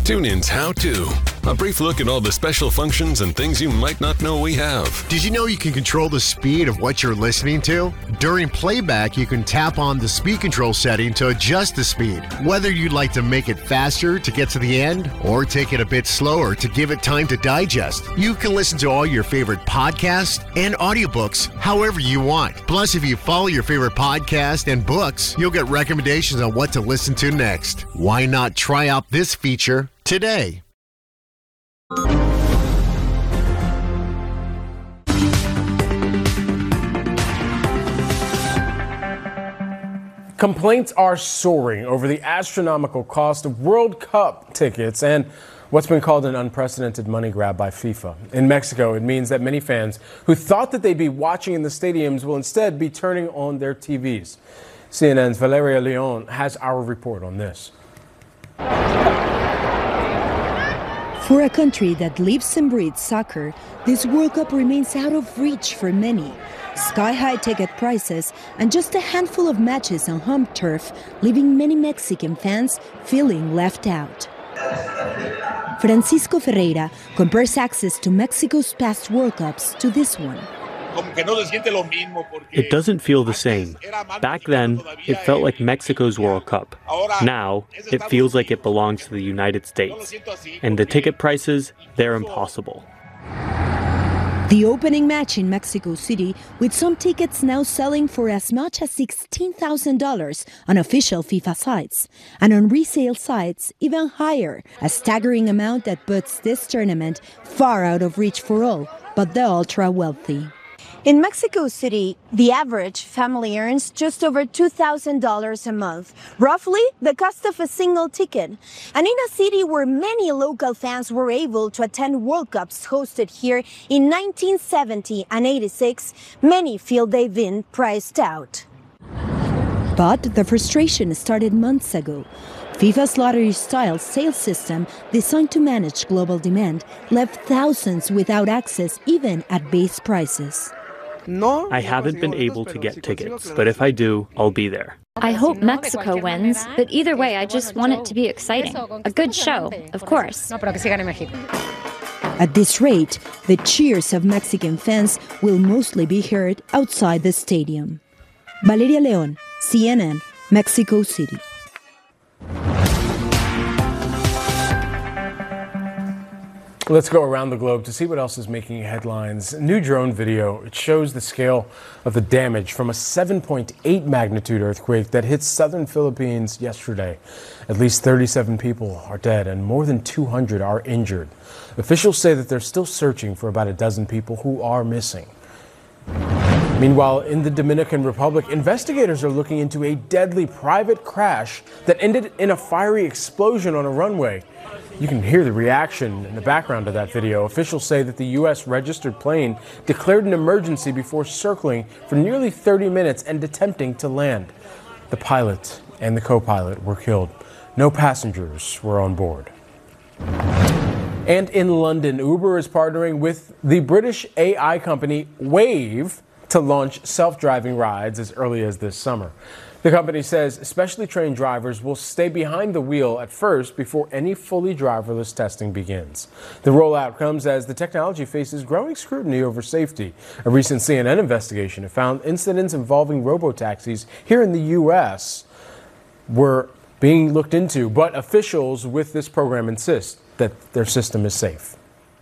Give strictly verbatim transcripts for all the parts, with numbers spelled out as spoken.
TuneIn's How To. A brief look at all the special functions and things you might not know we have. Did you know you can control the speed of what you're listening to? During playback, you can tap on the speed control setting to adjust the speed. Whether you'd like to make it faster to get to the end or take it a bit slower to give it time to digest, you can listen to all your favorite podcasts and audiobooks however you want. Plus, if you follow your favorite podcast and books, you'll get recommendations on what to listen to next. Why not try out this feature today? Complaints are soaring over the astronomical cost of World Cup tickets and what's been called an unprecedented money grab by FIFA. In Mexico, it means that many fans who thought that they'd be watching in the stadiums will instead be turning on their T Vs. C N N's Valeria Leon has our report on this. For a country that lives and breathes soccer, this World Cup remains out of reach for many. Sky-high ticket prices and just a handful of matches on home turf, leaving many Mexican fans feeling left out. Francisco Ferreira compares access to Mexico's past World Cups to this one. It doesn't feel the same. Back then, it felt like Mexico's World Cup. Now, it feels like it belongs to the United States. And the ticket prices, they're impossible. The opening match in Mexico City, with some tickets now selling for as much as sixteen thousand dollars on official FIFA sites, and on resale sites even higher, a staggering amount that puts this tournament far out of reach for all but the ultra-wealthy. In Mexico City, the average family earns just over two thousand dollars a month, roughly the cost of a single ticket. And in a city where many local fans were able to attend World Cups hosted here in nineteen seventy and eighty-six, many feel they've been priced out. But the frustration started months ago. FIFA's lottery-style sales system, designed to manage global demand, left thousands without access even at base prices. I haven't been able to get tickets, but if I do, I'll be there. I hope Mexico wins, but either way, I just want it to be exciting. A good show, of course. At this rate, the cheers of Mexican fans will mostly be heard outside the stadium. Valeria Leon, C N N, Mexico City. Let's go around the globe to see what else is making headlines. New drone video. It shows the scale of the damage from a seven point eight magnitude earthquake that hit southern Philippines yesterday. At least thirty-seven people are dead and more than two hundred are injured. Officials say that they're still searching for about a dozen people who are missing. Meanwhile, in the Dominican Republic, investigators are looking into a deadly private crash that ended in a fiery explosion on a runway. You can hear the reaction in the background of that video. Officials say that the U S registered plane declared an emergency before circling for nearly thirty minutes and attempting to land. The pilot and the co-pilot were killed. No passengers were on board. And in London, Uber is partnering with the British A I company Wave to launch self-driving rides as early as this summer. The company says specially trained drivers will stay behind the wheel at first before any fully driverless testing begins. The rollout comes as the technology faces growing scrutiny over safety. A recent C N N investigation found incidents involving robotaxis here in the U S were being looked into, but officials with this program insist that their system is safe.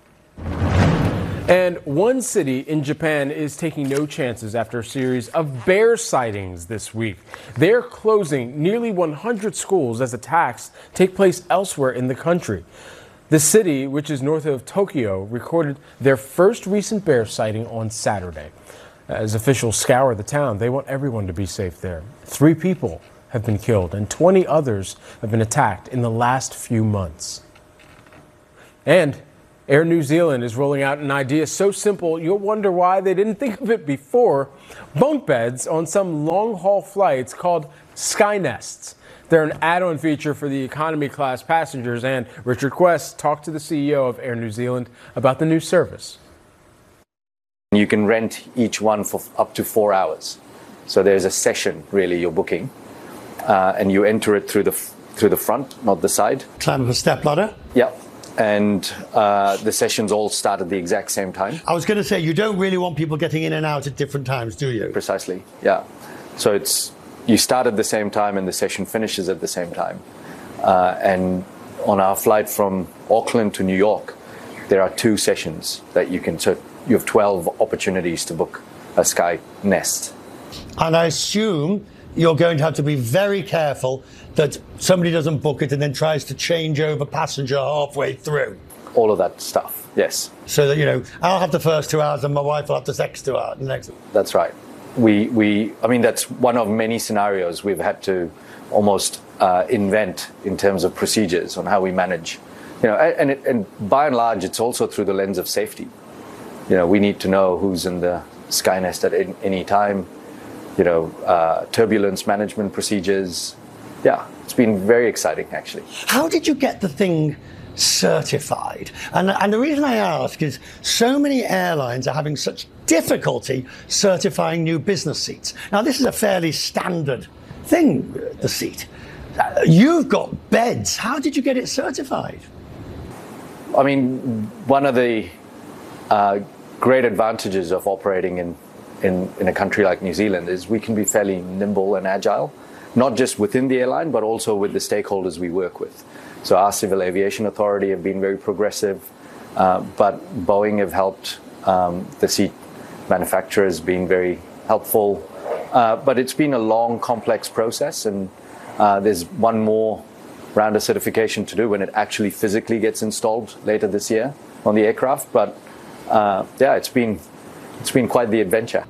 And one city in Japan is taking no chances after a series of bear sightings this week. They're closing nearly one hundred schools as attacks take place elsewhere in the country. The city, which is north of Tokyo, recorded their first recent bear sighting on Saturday. As officials scour the town, they want everyone to be safe there. Three people have been killed and twenty others have been attacked in the last few months. And Air New Zealand is rolling out an idea so simple you'll wonder why they didn't think of it before. Bunk beds on some long-haul flights called Skynests. They're an add-on feature for the economy class passengers, and Richard Quest talked to the C E O of Air New Zealand about the new service. You can rent each one for up to four hours. So there's a session, really, you're booking, uh, and you enter it through the through the front, not the side. Climb up a step ladder? Yeah. And uh, the sessions all start at the exact same time. I was going to say, you don't really want people getting in and out at different times, do you? Precisely, yeah. So it's you start at the same time and the session finishes at the same time. Uh, and on our flight from Auckland to New York, there are two sessions that you can, so you have twelve opportunities to book a Sky Nest. And I assume you're going to have to be very careful that somebody doesn't book it and then tries to change over passenger halfway through. All of that stuff, yes. So that, you know, I'll have the first two hours and my wife will have the next two hours. Next. That's right. We, we, I mean, that's one of many scenarios we've had to almost uh, invent in terms of procedures on how we manage. You know, and, it, and by and large, it's also through the lens of safety. You know, we need to know who's in the Sky Nest at any time. You know, uh, turbulence management procedures. Yeah, it's been very exciting, actually. How did you get the thing certified? And, and the reason I ask is so many airlines are having such difficulty certifying new business seats. Now, this is a fairly standard thing, the seat. You've got beds. How did you get it certified? I mean, one of the uh, great advantages of operating in In, in a country like New Zealand is we can be fairly nimble and agile, not just within the airline, but also with the stakeholders we work with. So our Civil Aviation Authority have been very progressive, uh, but Boeing have helped, um, the seat manufacturers being very helpful. Uh, but it's been a long, complex process, and uh, there's one more round of certification to do when it actually physically gets installed later this year on the aircraft. But uh, yeah, it's been it's been quite the adventure.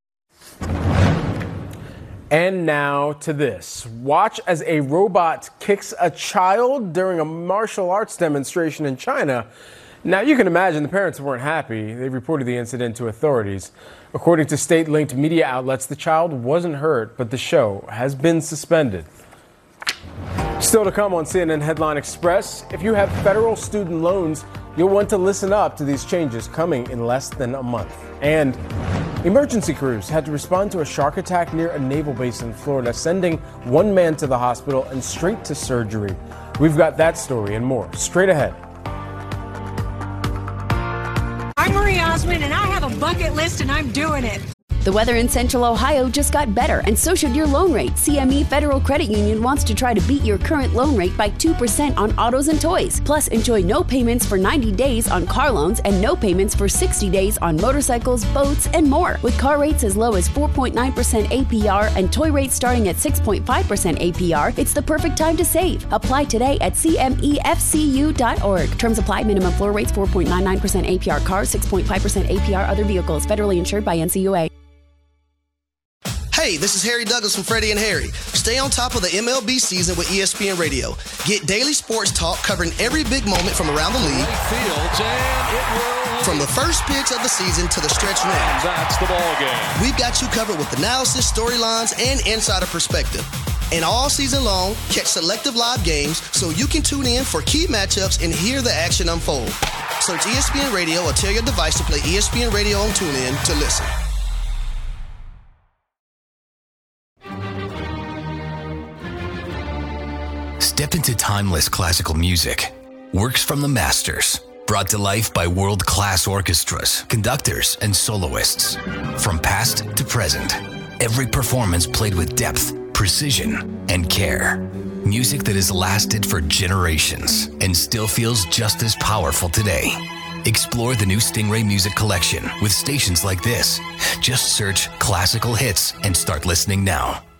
And now to this. Watch as a robot kicks a child during a martial arts demonstration in China. Now, you can imagine the parents weren't happy. They reported the incident to authorities. According to state-linked media outlets, the child wasn't hurt, but the show has been suspended. Still to come on C N N Headline Express, if you have federal student loans, you'll want to listen up to these changes coming in less than a month. And emergency crews had to respond to a shark attack near a naval base in Florida, sending one man to the hospital and straight to surgery. We've got that story and more straight ahead. I'm Marie Osmond, and I have a bucket list, and I'm doing it. The weather in Central Ohio just got better, and so should your loan rate. C M E Federal Credit Union wants to try to beat your current loan rate by two percent on autos and toys. Plus, enjoy no payments for ninety days on car loans and no payments for sixty days on motorcycles, boats, and more. With car rates as low as four point nine percent A P R and toy rates starting at six point five percent A P R, it's the perfect time to save. Apply today at C M E F C U dot org. Terms apply. Minimum floor rates four point nine nine percent A P R cars, six point five percent A P R other vehicles. Federally insured by N C U A. Hey, this is Harry Douglas from Freddie and Harry. Stay on top of the M L B season with E S P N Radio. Get daily sports talk covering every big moment from around the league. Fields, and it will from the first pitch of the season to the stretch run. That's the ball game. We've got you covered with analysis, storylines, and insider perspective. And all season long, catch selective live games so you can tune in for key matchups and hear the action unfold. Search E S P N Radio or tell your device to play E S P N Radio on TuneIn to listen. Step into timeless classical music. Works from the masters, brought to life by world-class orchestras, conductors, and soloists. From past to present, every performance played with depth, precision, and care. Music that has lasted for generations and still feels just as powerful today. Explore the new Stingray Music Collection with stations like this. Just search classical hits and start listening now.